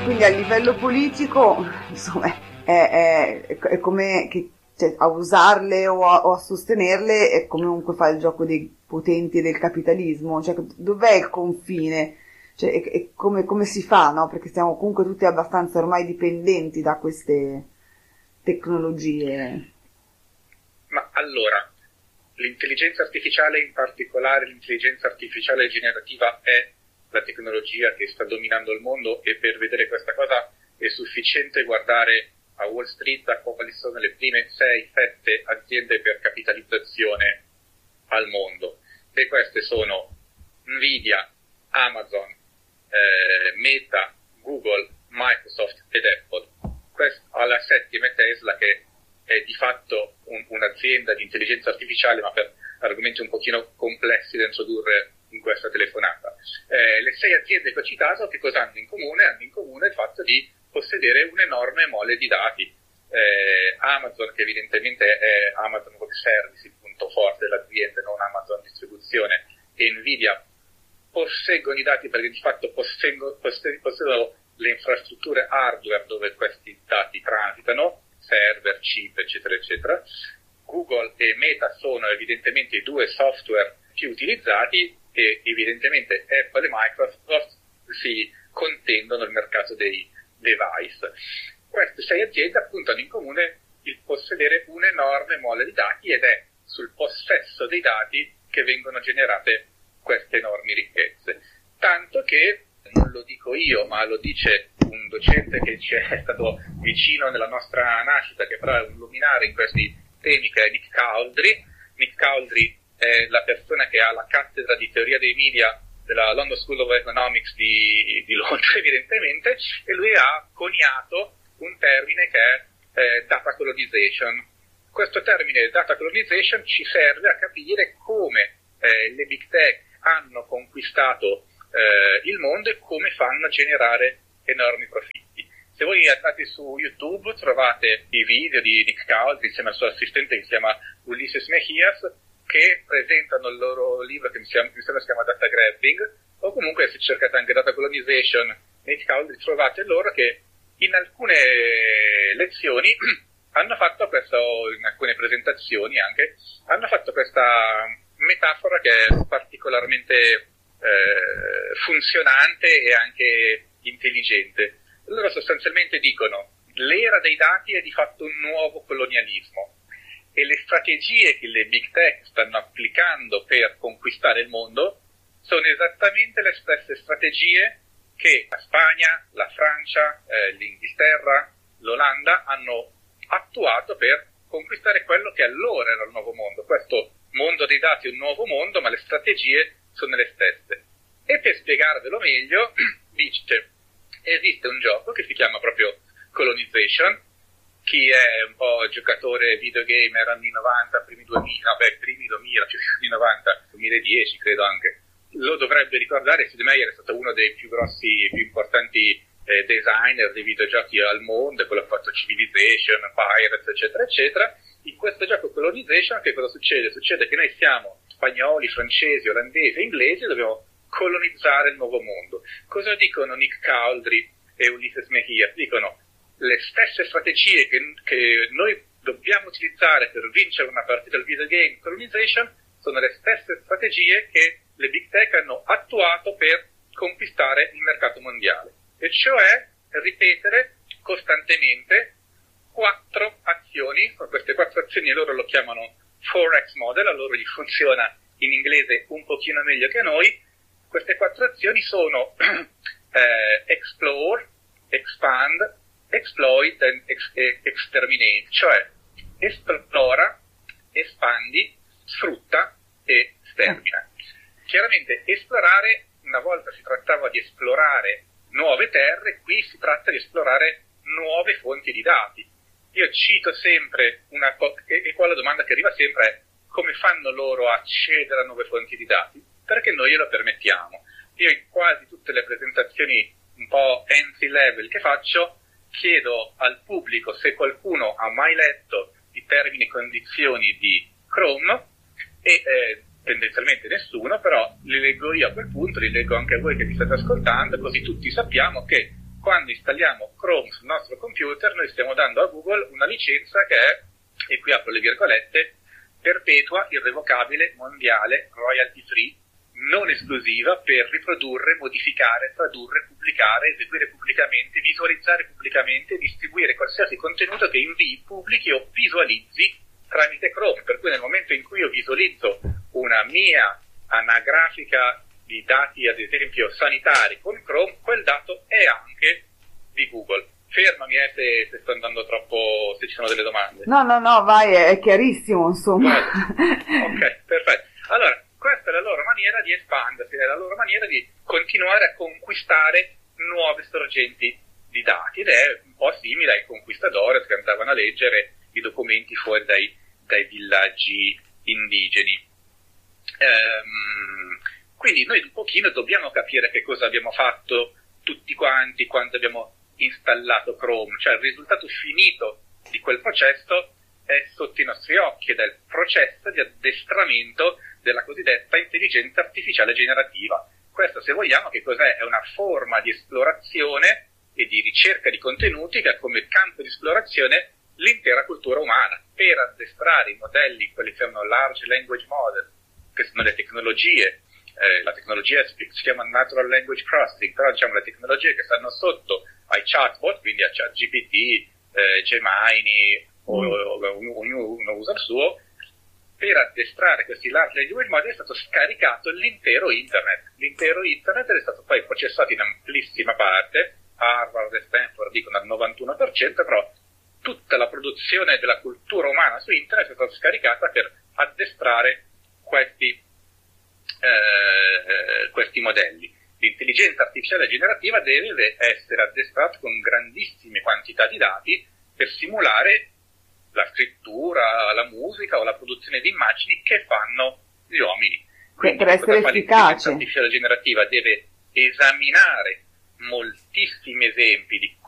Quindi a livello politico, insomma, è come che, cioè, a usarle o a sostenerle è comunque fa il gioco dei potenti del capitalismo, cioè dov'è il confine? Cioè, come si fa, no? Perché siamo comunque tutti abbastanza ormai dipendenti da queste tecnologie. Ma allora, l'intelligenza artificiale, in particolare l'intelligenza artificiale generativa, è la tecnologia che sta dominando il mondo, e per vedere questa cosa è sufficiente guardare a Wall Street a quali sono le prime 6-7 aziende per capitalizzazione al mondo. E queste sono Nvidia, Amazon, Meta, Google, Microsoft ed Apple. Alla settima è Tesla, che è di fatto un'azienda di intelligenza artificiale, ma per argomenti un pochino complessi da introdurre in questa telefonata. Le 6 aziende che ho citato che cosa hanno in comune? Hanno in comune il fatto di possedere un'enorme mole di dati. Amazon, che evidentemente è Amazon Web Service, il punto forte dell'azienda, non Amazon Distribuzione, e Nvidia posseggono i dati perché di fatto posseggono le infrastrutture hardware dove questi dati transitano, server, chip, eccetera, eccetera. Google e Meta sono evidentemente i 2 software più utilizzati, e evidentemente Apple e Microsoft si contendono il mercato dei device. Queste 6 aziende appunto hanno in comune il possedere un'enorme mole di dati, ed è sul possesso dei dati che vengono generate queste enormi ricchezze. Tanto che, non lo dico io, ma lo dice un docente che ci è stato vicino nella nostra nascita, che però è un luminare in questi temi, che è Nick Cowdery. Nick Cowdery è la persona che ha la cattedra di teoria dei media della London School of Economics di Londra, evidentemente, e lui ha coniato un termine che è data colonization. Questo termine data colonization ci serve a capire come le big tech hanno conquistato il mondo e come fanno a generare enormi profitti. Se voi andate su YouTube trovate i video di Nick Cowdery insieme al suo assistente che si chiama Ulysses Mejias, che presentano il loro libro che mi sembra si chiama Data Grabbing, o comunque se cercate anche Data Colonization, Nick Cowdery, trovate loro che in alcune lezioni hanno fatto questo, in alcune presentazioni anche, hanno fatto questa metafora che è particolarmente funzionante e anche intelligente. Loro sostanzialmente dicono: l'era dei dati è di fatto un nuovo colonialismo, e le strategie che le big tech stanno applicando per conquistare il mondo sono esattamente le stesse strategie che la Spagna, la Francia, l'Inghilterra, l'Olanda hanno attuato per conquistare quello che allora era il nuovo mondo. Questo mondo dei dati è un nuovo mondo, ma le strategie sono le stesse. E per spiegarvelo meglio, dice: esiste un gioco che si chiama proprio Colonization. Chi è un po' giocatore videogamer anni 90, primi 2000, primi 2000, più anni 90, 2010 credo anche, lo dovrebbe ricordare. Sid Meier è stato uno dei più grossi, più importanti designer dei videogiochi al mondo, quello che ha fatto Civilization, Pirates, eccetera, eccetera. In questo gioco Colonization che cosa succede? Succede che noi siamo spagnoli, francesi, olandesi e inglesi e dobbiamo colonizzare il nuovo mondo. Cosa dicono Nick Cowdery e Ulysses Mejias? Dicono: le stesse strategie che noi dobbiamo utilizzare per vincere una partita del videogame Colonization sono le stesse strategie che le big tech hanno attuato per conquistare il mercato mondiale, e cioè ripetere costantemente 4 azioni. Con queste 4 azioni loro lo chiamano 4X model, a loro gli funziona in inglese un pochino meglio che a noi. Queste 4 azioni sono explore, expand, exploit e exterminate, cioè esplora, espandi, sfrutta e stermina. Chiaramente esplorare, una volta si trattava di esplorare nuove terre, qui si tratta di esplorare nuove fonti di dati. Io cito sempre e qua la domanda che arriva sempre è: come fanno loro a accedere a nuove fonti di dati? Perché noi glielo permettiamo. Io in quasi tutte le presentazioni un po' entry level che faccio chiedo al pubblico se qualcuno ha mai letto i termini e condizioni di Chrome, e tendenzialmente nessuno, però li leggo io a quel punto, li leggo anche a voi che mi state ascoltando, così tutti sappiamo che quando installiamo Chrome sul nostro computer noi stiamo dando a Google una licenza che è, e qui apro le virgolette, perpetua, irrevocabile, mondiale, royalty free, non esclusiva per riprodurre, modificare, tradurre, pubblicare, eseguire pubblicamente, visualizzare pubblicamente, distribuire qualsiasi contenuto che invii, pubblichi o visualizzi tramite Chrome. Per cui nel momento in cui io visualizzo una mia anagrafica di dati, ad esempio sanitari, con Chrome, quel dato è anche di Google. Fermami se sto andando troppo, se ci sono delle domande. No, vai, è chiarissimo, insomma. Ok, perfetto. Allora, questa è la loro maniera di espandersi, è la loro maniera di continuare a conquistare nuove sorgenti di dati, ed è un po' simile ai conquistadores che andavano a leggere i documenti fuori dai villaggi indigeni. Quindi noi un pochino dobbiamo capire che cosa abbiamo fatto tutti quanti quando abbiamo installato Chrome, cioè il risultato finito di quel processo è sotto i nostri occhi ed è il processo di addestramento della cosiddetta intelligenza artificiale generativa. Questo, se vogliamo, che cos'è? È una forma di esplorazione e di ricerca di contenuti che ha come campo di esplorazione l'intera cultura umana, per addestrare i modelli, quelli che chiamano large language model, che sono le tecnologie, la tecnologia si chiama natural language processing, però diciamo le tecnologie che stanno sotto ai chatbot, quindi a ChatGPT, Gemini, ognuno usa il suo. Per addestrare questi large language model è stato scaricato l'intero internet. L'intero internet è stato poi processato in amplissima parte, Harvard e Stanford dicono al 91%, però tutta la produzione della cultura umana su internet è stata scaricata per addestrare questi modelli. L'intelligenza artificiale generativa deve essere addestrata con grandissime quantità di dati per simulare la scrittura, la musica o la produzione di immagini che fanno gli uomini. Quindi per essere efficace. L'intelligenza artificiale generativa deve esaminare moltissimi esempi di